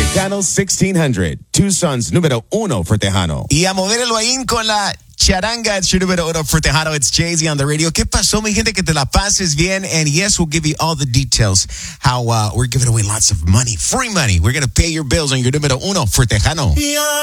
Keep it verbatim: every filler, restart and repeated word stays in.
Channel sixteen hundred, Tucson's número uno for Tejano. Y a mover el Baín con la charanga. It's your número uno for Tejano. It's Jay-Z on the radio. ¿Qué pasó, mi gente? Que te la pases bien. And yes, we'll give you all the details how uh, we're giving away lots of money, free money. We're going to pay your bills on your número uno for Tejano.